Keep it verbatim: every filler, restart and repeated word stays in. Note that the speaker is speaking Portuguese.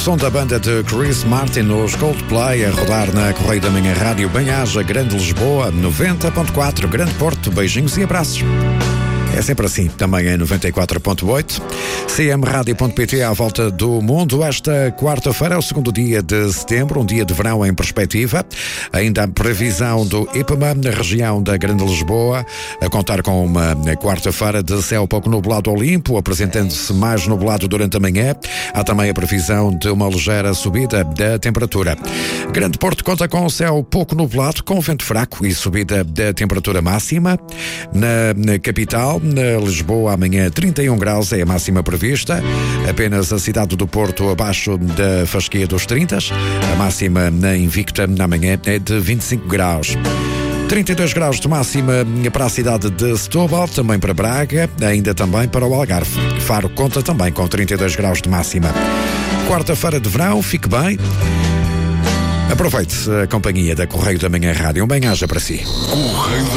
som da banda de Chris Martin, nos Coldplay, a rodar na Correio da Manhã Rádio. Bem-aja, Grande Lisboa, noventa ponto quatro, Grande Porto, beijinhos e abraços. É sempre assim, também em noventa e quatro ponto oito. C M rádio ponto p t à volta do mundo. Esta quarta-feira é o segundo dia de setembro, um dia de verão em perspectiva. Ainda a previsão do IPMA na região da Grande Lisboa, a contar com uma quarta-feira de céu pouco nublado ou limpo, apresentando-se mais nublado durante a manhã. Há também a previsão de uma ligeira subida da temperatura. Grande Porto conta com o céu pouco nublado, com vento fraco e subida da temperatura máxima. Na, na capital, na Lisboa, amanhã trinta e um graus é a máxima prevista. Apenas a cidade do Porto abaixo da fasquia dos trinta. A máxima na Invicta na manhã é de vinte e cinco graus. trinta e dois graus de máxima para a cidade de Setúbal, também para Braga, ainda também para o Algarve. Faro conta também com trinta e dois graus de máxima. Quarta-feira de verão, fique bem. Aproveite a companhia da Correio da Manhã Rádio. Um bem-aja para si. Correio